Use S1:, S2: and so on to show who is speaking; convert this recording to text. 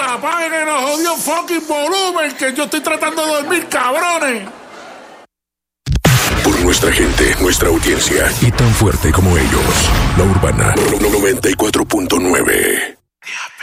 S1: apaguen el jodido fucking volumen, que yo estoy tratando de dormir, cabrones.
S2: Por nuestra gente, nuestra audiencia, y tan fuerte como ellos, La Urbana 94.9.